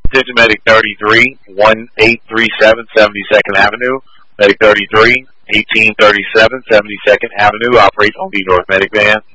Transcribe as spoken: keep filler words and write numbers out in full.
Attention Medic thirty-three, one eight three seven, seventy-second Avenue. Medic thirty-three, eighteen thirty-seven, seventy-second Avenue. Operate on the North Medic van.